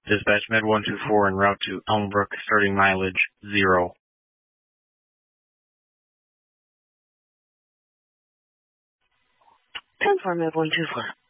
Dispatch Med 124 en route to Elmbrook, starting mileage 0. 10-4 Med 124.